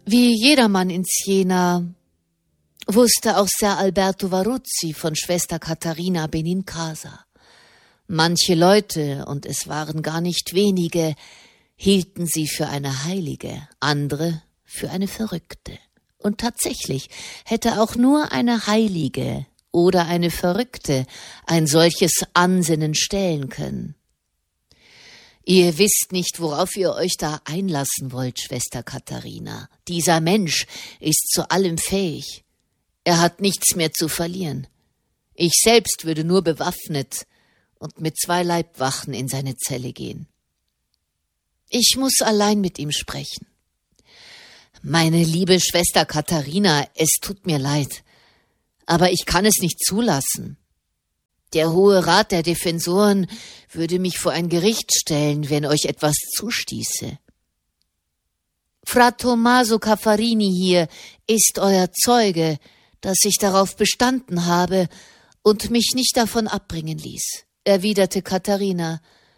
Wie jedermann in Siena wusste auch Ser Alberto Varuzzi von Schwester Katharina Benincasa. Manche Leute, und es waren gar nicht wenige, hielten sie für eine Heilige, andere für eine Verrückte. Und tatsächlich hätte auch nur eine Heilige oder eine Verrückte ein solches Ansinnen stellen können. Ihr wisst nicht, worauf ihr euch da einlassen wollt, Schwester Katharina. Dieser Mensch ist zu allem fähig. Er hat nichts mehr zu verlieren. Ich selbst würde nur bewaffnet und mit 2 Leibwachen in seine Zelle gehen. Ich muss allein mit ihm sprechen. Meine liebe Schwester Katharina, es tut mir leid, aber ich kann es nicht zulassen. Der Hohe Rat der Defensoren würde mich vor ein Gericht stellen, wenn euch etwas zustieße. Fra Tommaso Caffarini hier ist euer Zeuge, dass ich darauf bestanden habe und mich nicht davon abbringen ließ, erwiderte Katharina.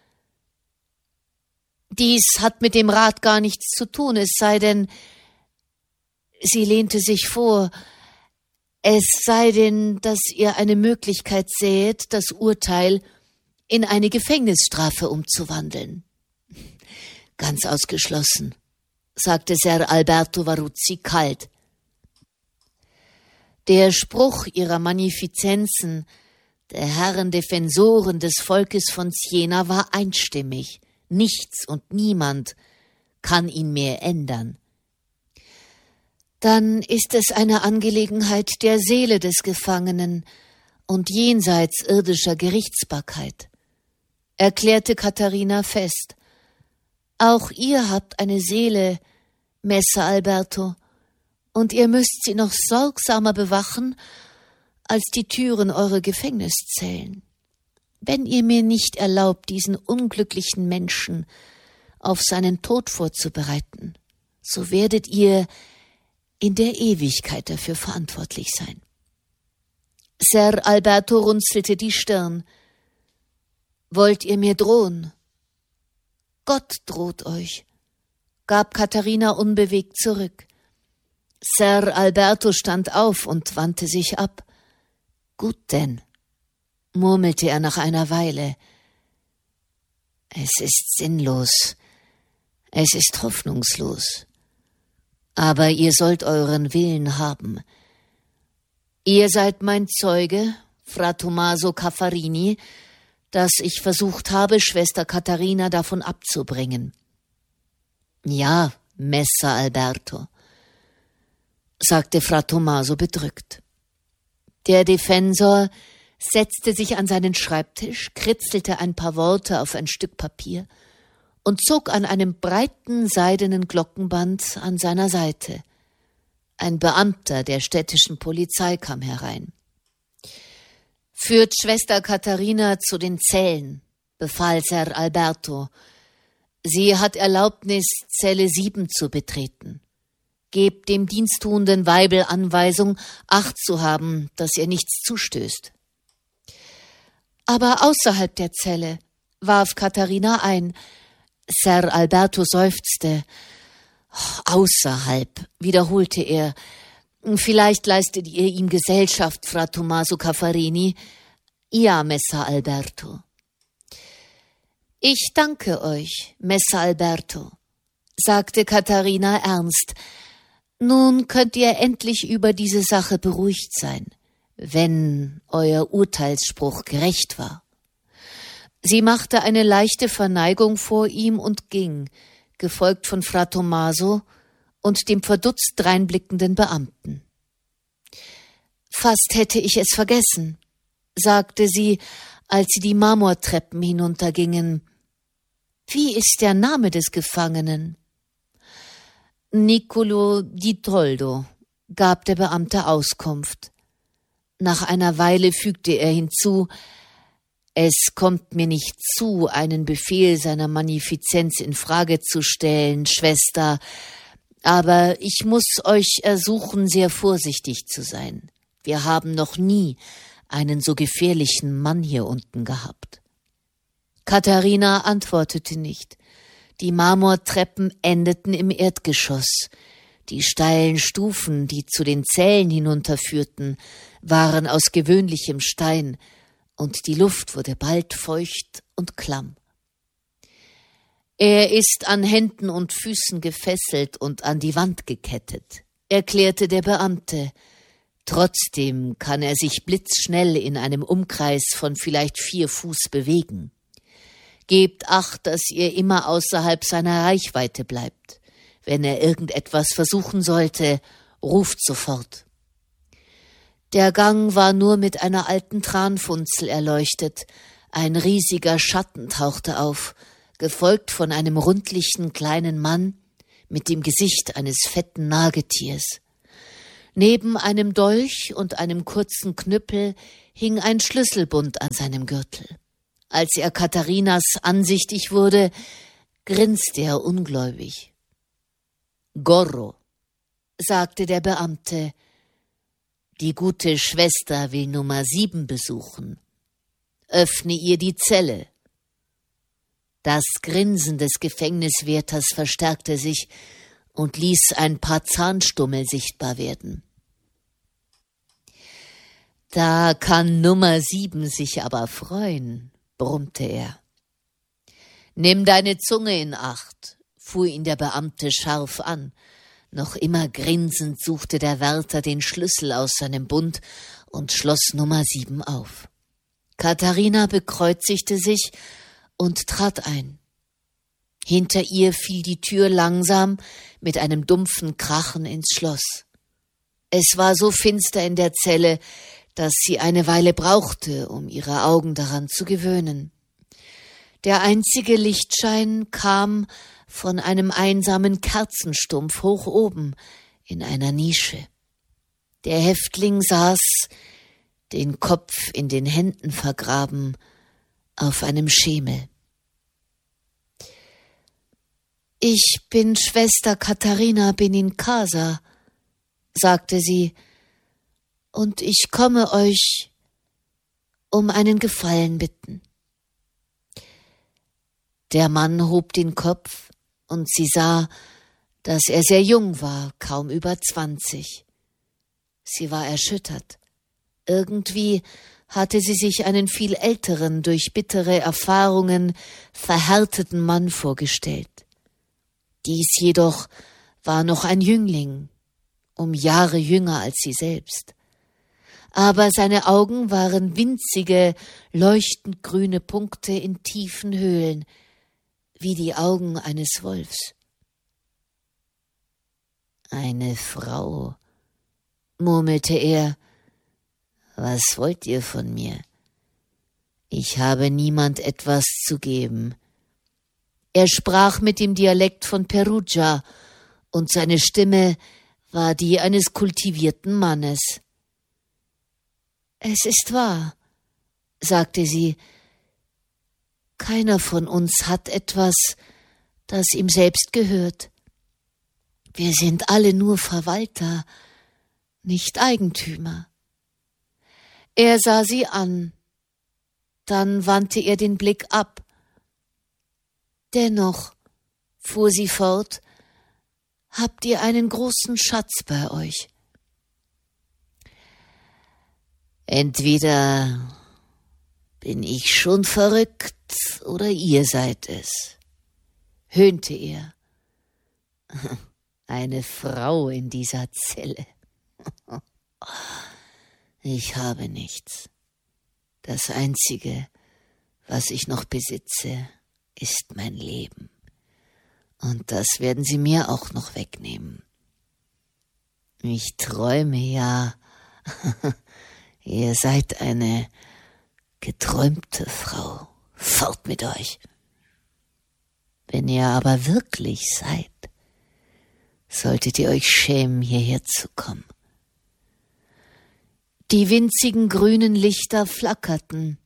Dies hat mit dem Rat gar nichts zu tun, es sei denn, sie lehnte sich vor, es sei denn, dass ihr eine Möglichkeit sähet, das Urteil in eine Gefängnisstrafe umzuwandeln. Ganz ausgeschlossen, sagte Ser Alberto Varuzzi kalt. Der Spruch ihrer Magnifizenzen, der Herren Defensoren des Volkes von Siena, war einstimmig. Nichts und niemand kann ihn mehr ändern. Dann ist es eine Angelegenheit der Seele des Gefangenen und jenseits irdischer Gerichtsbarkeit, erklärte Katharina fest. Auch ihr habt eine Seele, Messer Alberto, und ihr müsst sie noch sorgsamer bewachen als die Türen eurer Gefängniszellen. Wenn ihr mir nicht erlaubt, diesen unglücklichen Menschen auf seinen Tod vorzubereiten, so werdet ihr in der Ewigkeit dafür verantwortlich sein. Ser Alberto runzelte die Stirn. Wollt ihr mir drohen? Gott droht euch, gab Katharina unbewegt zurück. Ser Alberto stand auf und wandte sich ab. Gut denn, murmelte er nach einer Weile. Es ist sinnlos, es ist hoffnungslos. Aber ihr sollt euren Willen haben. Ihr seid mein Zeuge, Fra Tommaso Caffarini, dass ich versucht habe, Schwester Katharina davon abzubringen. Ja, Messer Alberto, sagte Fra Tommaso bedrückt. Der Defensor setzte sich an seinen Schreibtisch, kritzelte ein paar Worte auf ein Stück Papier und zog an einem breiten seidenen Glockenband an seiner Seite. Ein Beamter der städtischen Polizei kam herein. »Führt Schwester Katharina zu den Zellen«, befahl Ser Alberto. »Sie hat Erlaubnis, Zelle 7 zu betreten. Gebt dem diensttuenden Weibel Anweisung, Acht zu haben, dass ihr nichts zustößt.« »Aber außerhalb der Zelle«, warf Katharina ein. Ser Alberto seufzte. »Außerhalb«, wiederholte er. »Vielleicht leistet ihr ihm Gesellschaft, Fra Tommaso Caffarini?« »Ja, Messer Alberto.« »Ich danke euch, Messer Alberto«, sagte Katharina ernst. »Nun könnt ihr endlich über diese Sache beruhigt sein, wenn euer Urteilsspruch gerecht war.« Sie machte eine leichte Verneigung vor ihm und ging, gefolgt von Fra Tommaso und dem verdutzt dreinblickenden Beamten. »Fast hätte ich es vergessen«, sagte sie, als sie die Marmortreppen hinuntergingen. »Wie ist der Name des Gefangenen?« »Niccolo di Toldo«, gab der Beamte Auskunft. Nach einer Weile fügte er hinzu: »Es kommt mir nicht zu, einen Befehl seiner Magnifizenz in Frage zu stellen, Schwester, aber ich muss euch ersuchen, sehr vorsichtig zu sein. Wir haben noch nie einen so gefährlichen Mann hier unten gehabt.« Katharina antwortete nicht. Die Marmortreppen endeten im Erdgeschoss. Die steilen Stufen, die zu den Zellen hinunterführten, waren aus gewöhnlichem Stein, und die Luft wurde bald feucht und klamm. »Er ist an Händen und Füßen gefesselt und an die Wand gekettet«, erklärte der Beamte. »Trotzdem kann er sich blitzschnell in einem Umkreis von vielleicht 4 Fuß bewegen. Gebt Acht, dass ihr immer außerhalb seiner Reichweite bleibt. Wenn er irgendetwas versuchen sollte, ruft sofort.« Der Gang war nur mit einer alten Tranfunzel erleuchtet. Ein riesiger Schatten tauchte auf, gefolgt von einem rundlichen kleinen Mann mit dem Gesicht eines fetten Nagetiers. Neben einem Dolch und einem kurzen Knüppel hing ein Schlüsselbund an seinem Gürtel. Als er Katharinas ansichtig wurde, grinste er ungläubig. »Gorro«, sagte der Beamte, »die gute Schwester will Nummer 7 besuchen. Öffne ihr die Zelle.« Das Grinsen des Gefängniswärters verstärkte sich und ließ ein paar Zahnstummel sichtbar werden. »Da kann Nummer 7 sich aber freuen«, brummte er. »Nimm deine Zunge in Acht«, fuhr ihn der Beamte scharf an. Noch immer grinsend suchte der Wärter den Schlüssel aus seinem Bund und schloss Nummer 7 auf. Katharina bekreuzigte sich und trat ein. Hinter ihr fiel die Tür langsam mit einem dumpfen Krachen ins Schloss. Es war so finster in der Zelle, dass sie eine Weile brauchte, um ihre Augen daran zu gewöhnen. Der einzige Lichtschein kam von einem einsamen Kerzenstumpf hoch oben in einer Nische. Der Häftling saß, den Kopf in den Händen vergraben, auf einem Schemel. »Ich bin Schwester Katharina Benincasa«, sagte sie, »und ich komme euch um einen Gefallen bitten.« Der Mann hob den Kopf, und sie sah, dass er sehr jung war, kaum über 20. Sie war erschüttert. Irgendwie hatte sie sich einen viel älteren, durch bittere Erfahrungen verhärteten Mann vorgestellt. Dies jedoch war noch ein Jüngling, um Jahre jünger als sie selbst. Aber seine Augen waren winzige, leuchtend grüne Punkte in tiefen Höhlen, wie die Augen eines Wolfs. »Eine Frau«, murmelte er, »was wollt ihr von mir? Ich habe niemand etwas zu geben.« Er sprach mit dem Dialekt von Perugia, und seine Stimme war die eines kultivierten Mannes. »Es ist wahr«, sagte sie, »keiner von uns hat etwas, das ihm selbst gehört. Wir sind alle nur Verwalter, nicht Eigentümer.« Er sah sie an, dann wandte er den Blick ab. »Dennoch«, fuhr sie fort, »habt ihr einen großen Schatz bei euch.« »Entweder bin ich schon verrückt, oder ihr seid es«, höhnte er. »Eine Frau in dieser Zelle. Ich habe nichts. Das Einzige, was ich noch besitze, ist mein Leben. Und das werden sie mir auch noch wegnehmen. Ich träume ja. Ihr seid eine geträumte Frau. Fort mit euch. Wenn ihr aber wirklich seid, solltet ihr euch schämen, hierher zu kommen.« Die winzigen grünen Lichter flackerten.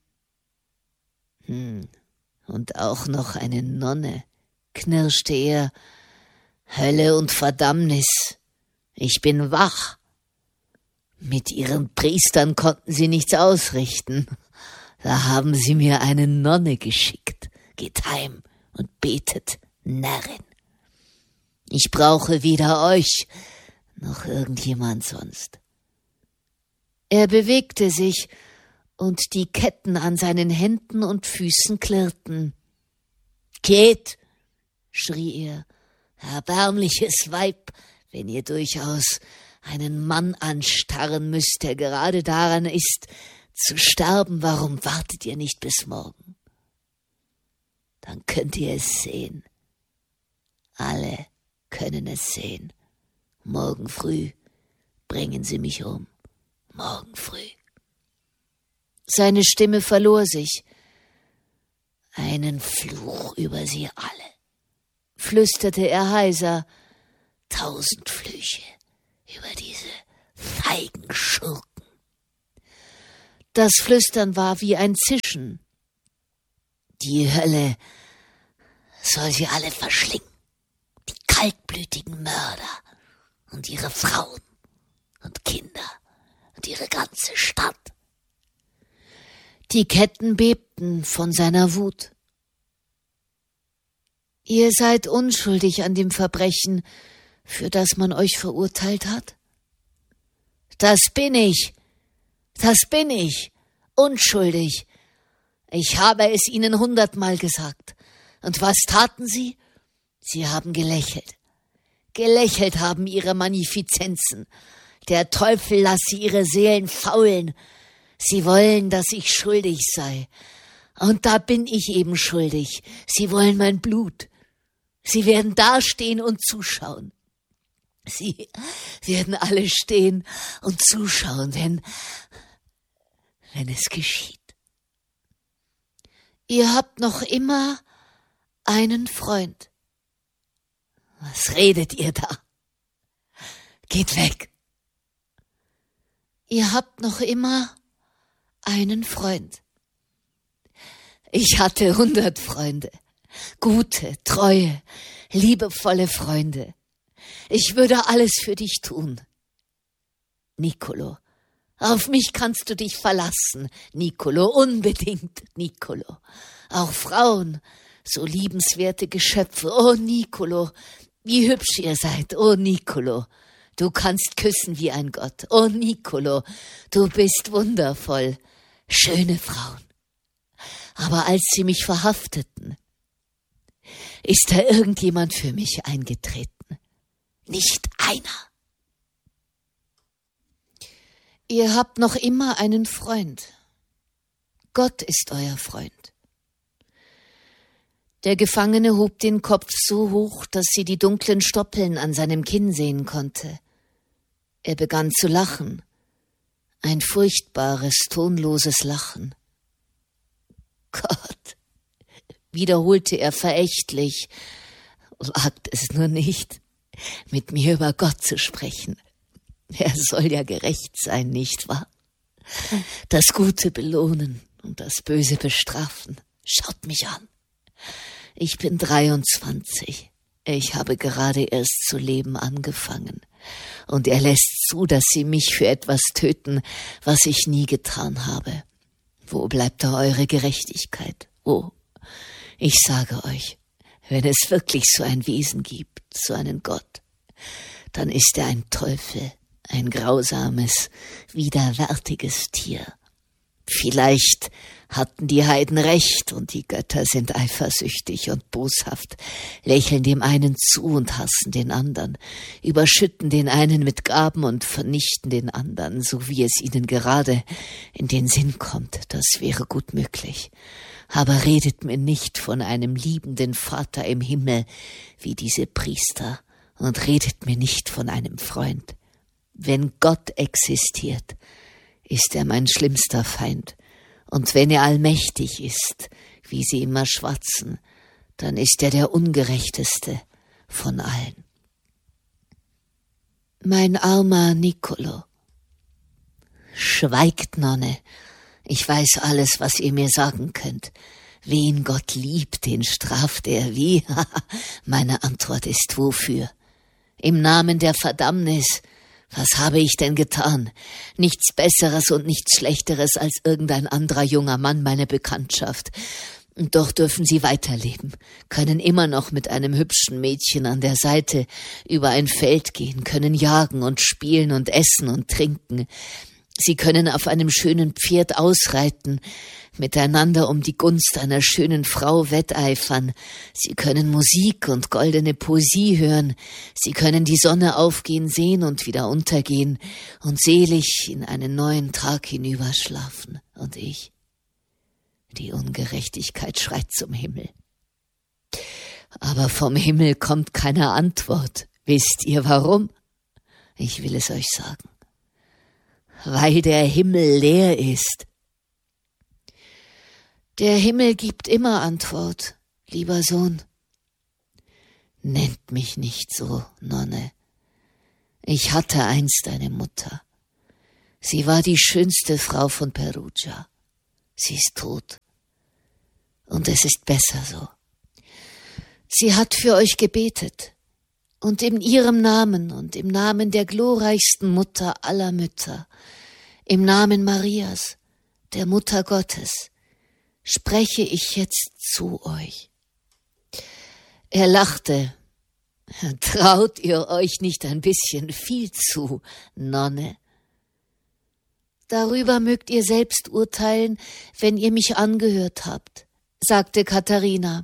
Und auch noch eine Nonne, knirschte er. »Hölle und Verdammnis, ich bin wach. Mit ihren Priestern konnten sie nichts ausrichten. Da haben sie mir eine Nonne geschickt. Geht heim und betet, Närrin. Ich brauche weder euch noch irgendjemand sonst. Er bewegte sich, und die Ketten an seinen Händen und Füßen klirrten. »Geht«, schrie er, »erbärmliches Weib, wenn ihr durchaus einen Mann anstarren müsst, der gerade daran ist, zu sterben, warum wartet ihr nicht bis morgen? Dann könnt ihr es sehen. Alle können es sehen. Morgen früh bringen sie mich um. Morgen früh.« Seine Stimme verlor sich. »Einen Fluch über sie alle«, flüsterte er heiser. »1000 Flüche über diese feigen Schurken.« Das Flüstern war wie ein Zischen. »Die Hölle soll sie alle verschlingen, die kaltblütigen Mörder und ihre Frauen und Kinder und ihre ganze Stadt.« Die Ketten bebten von seiner Wut. »Ihr seid unschuldig an dem Verbrechen, für das man euch verurteilt hat?« »Das bin ich, unschuldig. Ich habe es ihnen 100-mal gesagt. Und was taten sie? Sie haben gelächelt. Gelächelt haben ihre Magnifizenzen. Der Teufel lasse ihre Seelen faulen. Sie wollen, dass ich schuldig sei. Und da bin ich eben schuldig. Sie wollen mein Blut. Sie werden dastehen und zuschauen. Sie werden alle stehen und zuschauen, wenn es geschieht. Ihr habt noch immer einen Freund. Was redet ihr da? Geht weg. Ihr habt noch immer einen Freund. Ich hatte 100 Freunde. Gute, treue, liebevolle Freunde. Ich würde alles für dich tun. Nicolo, auf mich kannst du dich verlassen, Nicolo, unbedingt, Nicolo. Auch Frauen, so liebenswerte Geschöpfe, oh Nicolo, wie hübsch ihr seid, oh Nicolo. Du kannst küssen wie ein Gott, oh Nicolo, du bist wundervoll, schöne Frauen. Aber als sie mich verhafteten, ist da irgendjemand für mich eingetreten. Nicht einer. Ihr habt noch immer einen Freund. Gott ist euer Freund. Der Gefangene hob den Kopf so hoch, dass sie die dunklen Stoppeln an seinem Kinn sehen konnte. Er begann zu lachen. Ein furchtbares, tonloses Lachen. Gott, wiederholte er verächtlich, wagt es nur nicht, mit mir über Gott zu sprechen. Er soll ja gerecht sein, nicht wahr? Das Gute belohnen und das Böse bestrafen. Schaut mich an. Ich bin 23. Ich habe gerade erst zu leben angefangen. Und er lässt zu, dass sie mich für etwas töten, was ich nie getan habe. Wo bleibt da eure Gerechtigkeit? Wo? Ich sage euch, wenn es wirklich so ein Wesen gibt, so einen Gott, dann ist er ein Teufel, ein grausames, widerwärtiges Tier. Vielleicht hatten die Heiden recht und die Götter sind eifersüchtig und boshaft, lächeln dem einen zu und hassen den anderen, überschütten den einen mit Gaben und vernichten den anderen, so wie es ihnen gerade in den Sinn kommt. Das wäre gut möglich. Aber redet mir nicht von einem liebenden Vater im Himmel wie diese Priester und redet mir nicht von einem Freund. Wenn Gott existiert, ist er mein schlimmster Feind. Und wenn er allmächtig ist, wie sie immer schwatzen, dann ist er der ungerechteste von allen. Mein armer Nicolo. Schweigt, Nonne. Ich weiß alles, was ihr mir sagen könnt. Wen Gott liebt, den straft er wie? Meine Antwort ist wofür? Im Namen der Verdammnis. Was habe ich denn getan? Nichts Besseres und nichts Schlechteres als irgendein anderer junger Mann, meine Bekanntschaft. Doch dürfen sie weiterleben, können immer noch mit einem hübschen Mädchen an der Seite über ein Feld gehen, können jagen und spielen und essen und trinken. Sie können auf einem schönen Pferd ausreiten, miteinander um die Gunst einer schönen Frau wetteifern. Sie können Musik und goldene Poesie hören. Sie können die Sonne aufgehen sehen und wieder untergehen und selig in einen neuen Tag hinüberschlafen. Und ich? Die Ungerechtigkeit schreit zum Himmel. Aber vom Himmel kommt keine Antwort. Wisst ihr warum? Ich will es euch sagen. Weil der Himmel leer ist. Der Himmel gibt immer Antwort, lieber Sohn. Nennt mich nicht so, Nonne. Ich hatte einst eine Mutter. Sie war die schönste Frau von Perugia. Sie ist tot. Und es ist besser so. Sie hat für euch gebetet. Und in ihrem Namen und im Namen der glorreichsten Mutter aller Mütter, im Namen Marias, der Mutter Gottes, spreche ich jetzt zu euch. Er lachte. Traut ihr euch nicht ein bisschen viel zu, Nonne? Darüber mögt ihr selbst urteilen, wenn ihr mich angehört habt, sagte Katharina.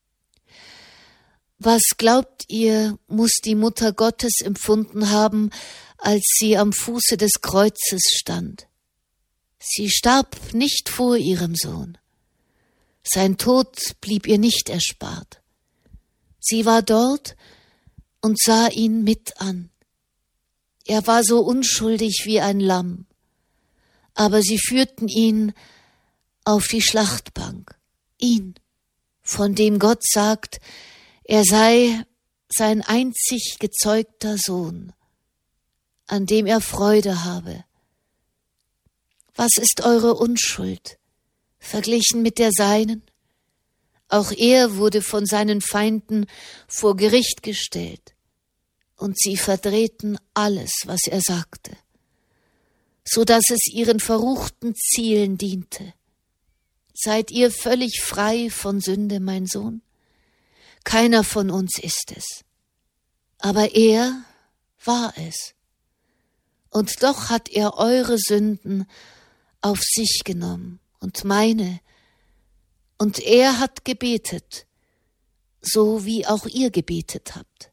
Was glaubt ihr, muss die Mutter Gottes empfunden haben, als sie am Fuße des Kreuzes stand? Sie starb nicht vor ihrem Sohn. Sein Tod blieb ihr nicht erspart. Sie war dort und sah ihn mit an. Er war so unschuldig wie ein Lamm, aber sie führten ihn auf die Schlachtbank, ihn, von dem Gott sagt, er sei sein einzig gezeugter Sohn, an dem er Freude habe. Was ist eure Unschuld, verglichen mit der seinen? Auch er wurde von seinen Feinden vor Gericht gestellt, und sie verdrehten alles, was er sagte, so dass es ihren verruchten Zielen diente. Seid ihr völlig frei von Sünde, mein Sohn? Keiner von uns ist es. Aber er war es. Und doch hat er eure Sünden auf sich genommen und meine. Und er hat gebetet, so wie auch ihr gebetet habt.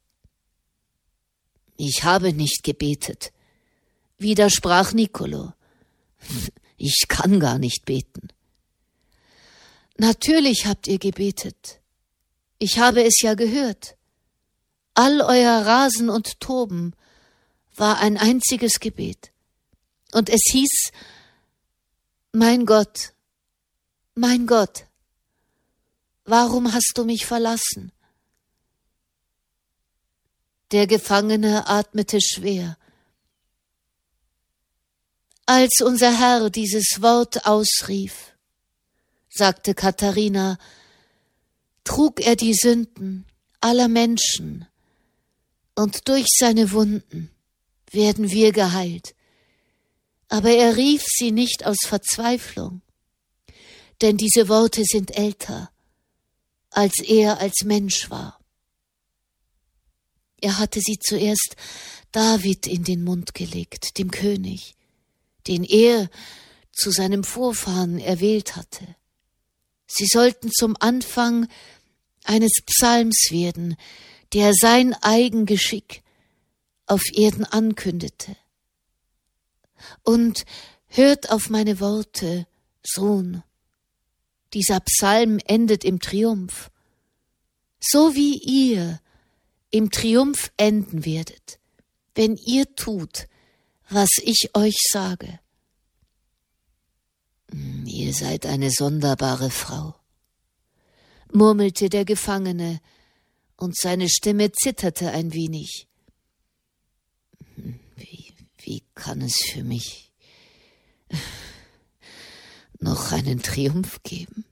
Ich habe nicht gebetet, widersprach Niccolò. Ich kann gar nicht beten. Natürlich habt ihr gebetet. Ich habe es ja gehört. All euer Rasen und Toben war ein einziges Gebet. Und es hieß, mein Gott, warum hast du mich verlassen? Der Gefangene atmete schwer. Als unser Herr dieses Wort ausrief, sagte Katharina, trug er die Sünden aller Menschen, und durch seine Wunden werden wir geheilt. Aber er rief sie nicht aus Verzweiflung, denn diese Worte sind älter, als er als Mensch war. Er hatte sie zuerst David in den Mund gelegt, dem König, den er zu seinem Vorfahren erwählt hatte. Sie sollten zum Anfang eines Psalms werden, der sein Eigengeschick auf Erden ankündete. Und hört auf meine Worte, Sohn. Dieser Psalm endet im Triumph, so wie ihr im Triumph enden werdet, wenn ihr tut, was ich euch sage. Ihr seid eine sonderbare Frau, murmelte der Gefangene, und seine Stimme zitterte ein wenig. Wie kann es für mich noch einen Triumph geben?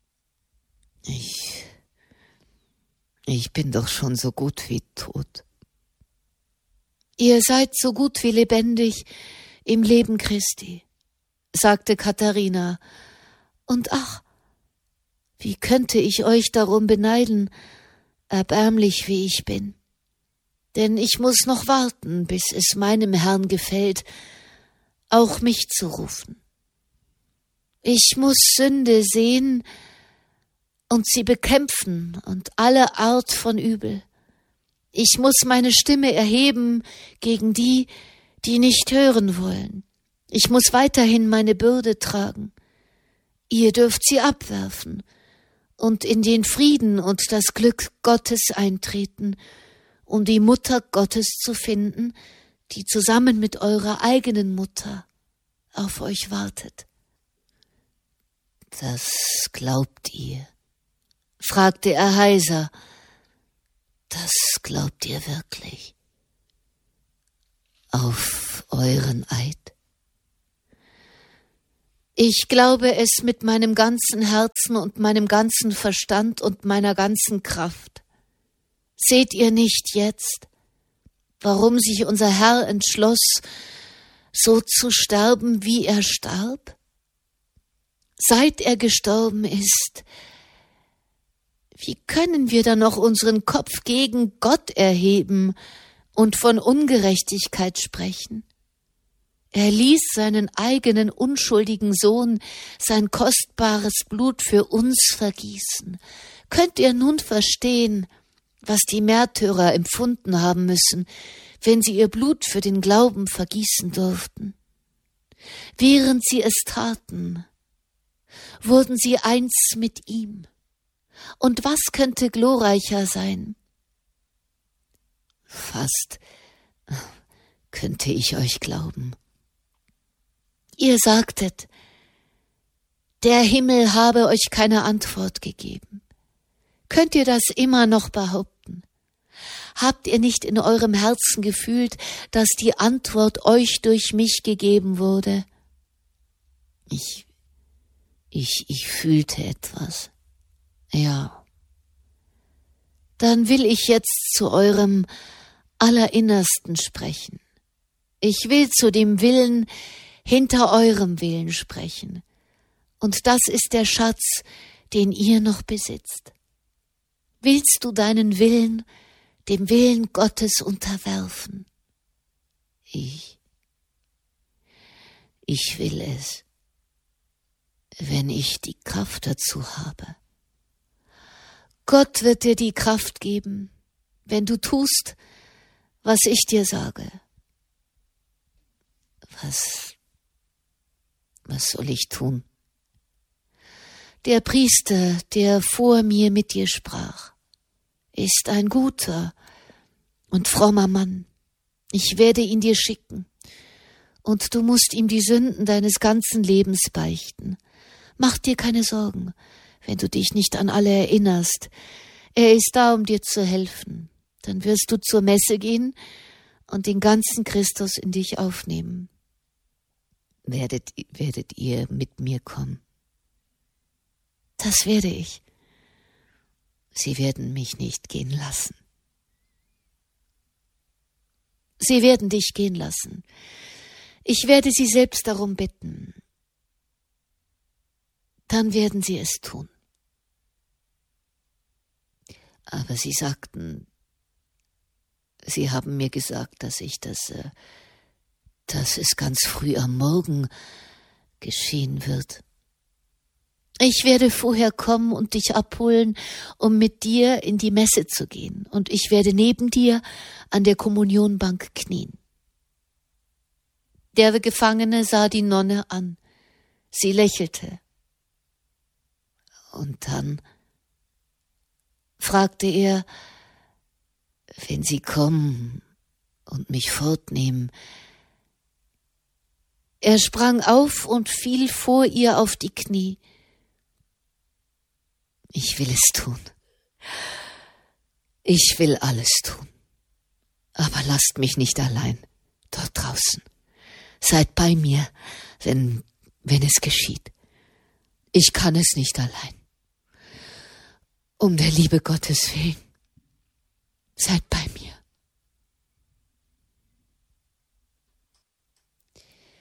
Ich bin doch schon so gut wie tot. Ihr seid so gut wie lebendig im Leben Christi, sagte Katharina. Und ach, Wie könnte ich euch darum beneiden, erbärmlich wie ich bin? Denn ich muss noch warten, bis es meinem Herrn gefällt, auch mich zu rufen. Ich muss Sünde sehen und sie bekämpfen und alle Art von Übel. Ich muss meine Stimme erheben gegen die, die nicht hören wollen. Ich muss weiterhin meine Bürde tragen. Ihr dürft sie abwerfen und in den Frieden und das Glück Gottes eintreten, um die Mutter Gottes zu finden, die zusammen mit eurer eigenen Mutter auf euch wartet. Das glaubt ihr? Fragte er heiser. Das glaubt ihr wirklich? Auf euren Eid? Ich glaube es mit meinem ganzen Herzen und meinem ganzen Verstand und meiner ganzen Kraft. Seht ihr nicht jetzt, warum sich unser Herr entschloss, so zu sterben, wie er starb? Seit er gestorben ist, wie können wir dann noch unseren Kopf gegen Gott erheben und von Ungerechtigkeit sprechen? Er ließ seinen eigenen unschuldigen Sohn sein kostbares Blut für uns vergießen. Könnt ihr nun verstehen, was die Märtyrer empfunden haben müssen, wenn sie ihr Blut für den Glauben vergießen durften? Während sie es taten, wurden sie eins mit ihm. Und was könnte glorreicher sein? Fast könnte ich euch glauben. Ihr sagtet, der Himmel habe euch keine Antwort gegeben. Könnt ihr das immer noch behaupten? Habt ihr nicht in eurem Herzen gefühlt, dass die Antwort euch durch mich gegeben wurde? Ich fühlte etwas. Ja. Dann will ich jetzt zu eurem Allerinnersten sprechen. Ich will zu dem Willen hinter eurem Willen sprechen. Und das ist der Schatz, den ihr noch besitzt. Willst du deinen Willen dem Willen Gottes unterwerfen? Ich will es, wenn ich die Kraft dazu habe. Gott wird dir die Kraft geben, wenn du tust, was ich dir sage. Was soll ich tun? Der Priester, der vor mir mit dir sprach, ist ein guter und frommer Mann. Ich werde ihn dir schicken, und du musst ihm die Sünden deines ganzen Lebens beichten. Mach dir keine Sorgen, wenn du dich nicht an alle erinnerst. Er ist da, um dir zu helfen. Dann wirst du zur Messe gehen und den ganzen Christus in dich aufnehmen. Werdet ihr mit mir kommen? Das werde ich. Sie werden mich nicht gehen lassen. Sie werden dich gehen lassen. Ich werde sie selbst darum bitten. Dann werden sie es tun. Aber sie haben mir gesagt, dass es ganz früh am Morgen geschehen wird. Ich werde vorher kommen und dich abholen, um mit dir in die Messe zu gehen, und ich werde neben dir an der Kommunionbank knien. Der Gefangene sah die Nonne an. Sie lächelte. Und dann fragte er, wenn Sie kommen und mich fortnehmen. Er sprang auf und fiel vor ihr auf die Knie. Ich will es tun. Ich will alles tun. Aber lasst mich nicht allein dort draußen. Seid bei mir, wenn es geschieht. Ich kann es nicht allein. Um der Liebe Gottes willen, seid bei mir.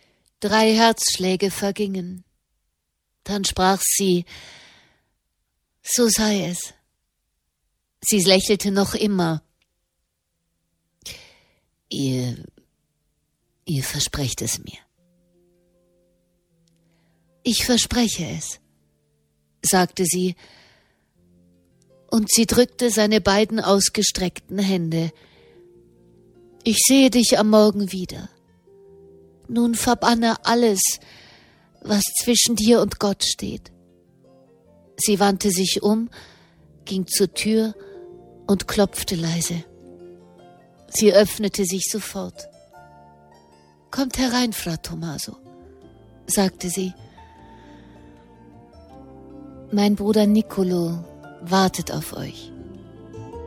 Drei Herzschläge vergingen. Dann sprach sie: So sei es. Sie lächelte noch immer. Ihr versprecht es mir. Ich verspreche es, sagte sie, und sie drückte seine beiden ausgestreckten Hände. Ich sehe dich am Morgen wieder. Nun verbanne alles, was zwischen dir und Gott steht. Sie wandte sich um, ging zur Tür und klopfte leise. Sie öffnete sich sofort. »Kommt herein, Fra Tommaso«, sagte sie. »Mein Bruder Niccolo wartet auf euch.«